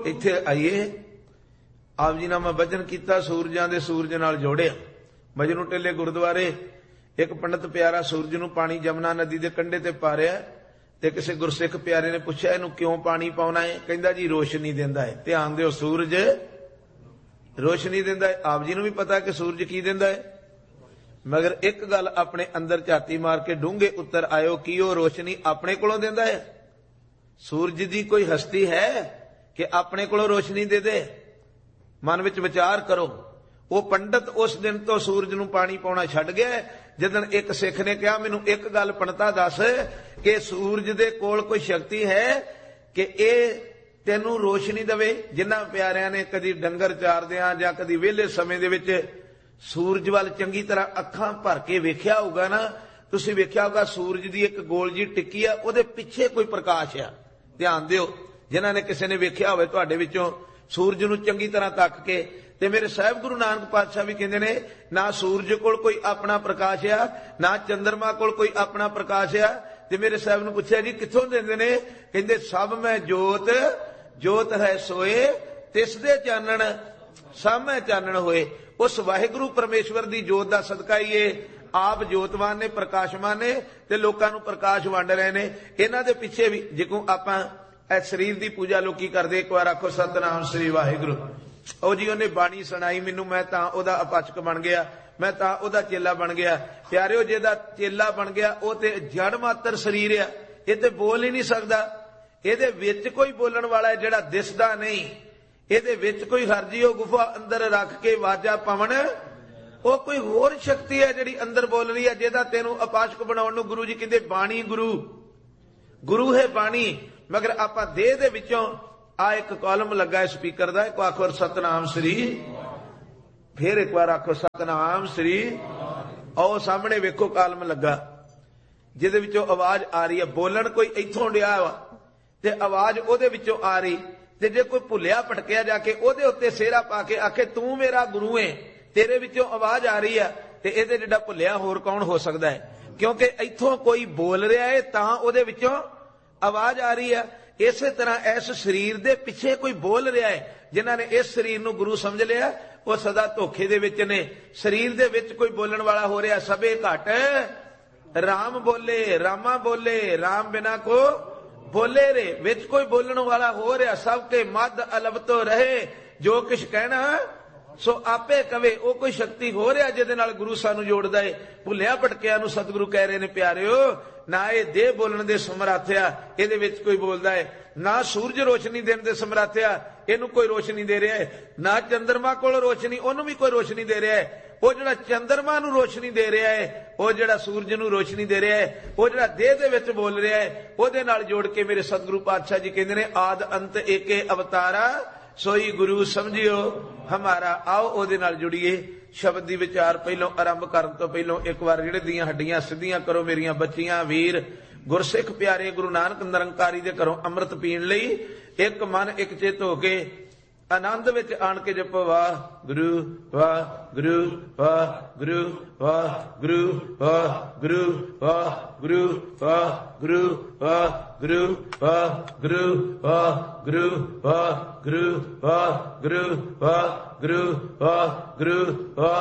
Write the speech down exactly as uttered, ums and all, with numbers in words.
इत्थे आइए आप जी ने मैं वचन किया सूरजां दे सूरज नाल जोड़िया। मजनू टिले गुरुद्वारे एक पंडित प्यारा सूरज नूं पानी जमुना नदी के कंढे ते पा रहा ते किसी गुरसिख प्यारे ने पूछा इनू क्यों पानी पाउणा है? कहंदा जी रोशनी दिंदा है। ध्यान दिओ, सूरज रोशनी दिंदा है। आप जी नूं भी पता है कि सूरज की दिंदा है, मगर एक गल अपने अंदर झाती मार के डूंघे उतर आयो कि वो रोशनी अपने कोलों दिंदा है? सूरज दी कोई हस्ती है कि अपने कोलों रोशनी दे दे? मन विच विचार करो। वो पंडित उस दिन तो सूरज नूं पानी पाउणा छड्ड गया जदन एक सिख ने कहा मैनू एक गल पंडिता दस कि सूरज दे कोल कोई शक्ति है कि ए तेनू रोशनी दवे? जिन्हां प्यारिਆਂ ने कदी डंगर चारदियां जां कदी वेले समय दे विच सूरज वाल चंगी तरह अखां भर के वेख्या होगा ना, तुसीं वेख्या होगा सूरज दी एक गोल जी टिक्की आ, उहदे पिछे कोई प्रकाश आ। ध्यान दिओ, जिन्हां ने किसी ने वेख्या होवे तुहाडे विचों सूरज नूं चंगी तरह तक के, ते मेरे साहिब गुरु नानक पातशाह भी कहंदे ने ना सूरज कोल कोई अपना प्रकाश आ ना चंद्रमा कोल कोई अपना प्रकाश आ। ते मेरे साहिब नूं पुछया जी कित्थों दिंदे ने? कहंदे सब मैं जोत जोत है सोए तिस दे चानण सब मैं चानण होए। उस वाहिगुरु परमेश्वर दी जोत दा सदका ही है आप जोतवान ने प्रकाशमान ने ते लोकां नूं प्रकाश वंड रहे ने। इन्हां दे पिछे भी जिकों आपां ए शरीर दी पूजा लोकी करदे, एक बार आखो सतनाम श्री वाहिगुरु। ओ जी उन्हें बाणी सुनाई मैनू, मैं तां ओदा अपाचक बन गया, मैं तां ओदा चेला बन गया। प्यारिओ जेदा चेला बन गया ओ ते जड़ मात्र शरीर आ, ये ते बोल ही नहीं सकदा। इहदे विच कोई बोलण वाला है जिहड़ा दिसदा नहीं, इहदे विच कोई हरजीओ गुफा अंदर रख के वाजा पवन, ओ कोई होर शक्ति है जिहड़ी अंदर बोल रही है जेदा तेनू अपाचक बनाउण नूं गुरु जी कहंदे बाणी गुरु गुरु है बाणी। मगर आपां देह दे विचों आ एक कॉलम लगा है स्पीकर का, एक आखो सतनाम श्री, फिर एक बार आखो सतनाम श्री। आओ सामने वेखो कॉलम लगा जिहदे विचों आवाज आ रही है। बोलन कोई इत्थों डिया वा ते आवाज ओहदे विचों आ रही, ते जे कोई भुलिया भटकिया जाके ओहदे उत्ते सेहरा पा के आखे तू मेरा गुरु है, तेरे विचों आवाज आ रही है, ते इहदे जिहड़ा भुलिया होर कौन हो सकदा है? क्योंकि इत्थों कोई बोल रहा है तां ओहदे विचों आवाज आ रही है। इसे तरह इस शरीर दे पिछे कोई बोल रहा है। जिन्हां ने इस शरीर नूं गुरु समझ लिया वो सदा धोखे दे विच ने। शरीर दे विच कोई बोलण वाला हो रहा, सबे घट राम बोले रामा बोले राम बिना को बोले रे। विच कोई बोलण वाला हो रहा, सबके मद अलब तो रहे जो किश कहना सो आपे कवे। वो कोई शक्ति हो रहा जिहदे नाल गुरु सानू जोड़दा है। भुलिया भटकिया नूं सतगुरु कह रहे ने प्यारिओ ना ये देह बोलण दे समर्थ आ, इहदे विच कोई बोलदा है, ना सूरज रोशनी देण दे समर्थ आ, इहनूं कोई रोशनी दे रहा है, ना चंद्रमा कोल रोशनी ओनूं भी कोई रोशनी दे रहा है। वो जिहड़ा चंद्रमा नूं रोशनी दे रहा है, वो जिहड़ा सूरज नूं रोशनी दे रहा है, वो जिहड़ा देह दे विच बोल रहा है, ओहदे नाल जोड़ के मेरे सतगुरु पातशाह जी कहंदे ने आद अंत एके अवतारा सोई गुरु समझियो हमारा। आओ ओहदे नाल जुड़िए। शब्द दी विचार पहलों आरंभ करन तो पहलों एक बार जिहड़े दियां हड्डियां सिद्धियां करो मेरियां बच्चियां वीर गुरसिख प्यारे गुरु नानक निरंकारी दे घरों अमृत पीण लई एक मन एक चित हो के आनंद विच आण के जपो वाह गुरु वाह गुरु वाह गुरु वाह गुरु वाह गुरु वाह गुरु वाह गुरु वाह गुरु वाह गुरु वाह गुरु वाह गुरु वाह गुरु वाह गुरु वाह गुरु वाह